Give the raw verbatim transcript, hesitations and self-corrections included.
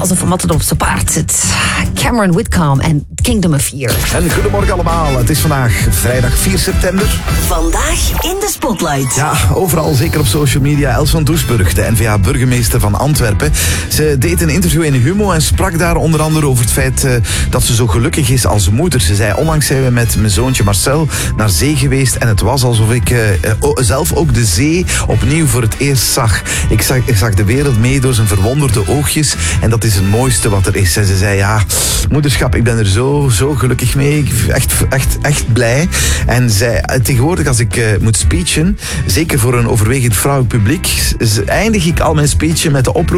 alsof een matador op zijn paard zit. Cameron Whitcomb en Kingdom of Fear. En goedemorgen allemaal. Het is vandaag vrijdag vier september. Vandaag in de Spotlight. Ja, overal, zeker op social media. Els van Doesburg, de N V A-burgemeester van Antwerpen. Ze deed een interview in Humo en sprak daar onder andere over het feit uh, dat ze zo gelukkig is als moeder. Ze zei, onlangs zijn we met mijn zoontje Marcel naar zee geweest en het was alsof ik uh, zelf ook de zee opnieuw voor het eerst zag. Ik zag, ik zag de wereld mee door zijn verwonderde oogjes en dat is het mooiste wat er is. En ze zei, ja, moederschap, ik ben er zo, zo gelukkig mee. Ik ben echt, echt, echt blij. En zij, tegenwoordig als ik uh, moet speechen, zeker voor een overwegend vrouwelijk publiek, eindig ik al mijn speechen met de oproep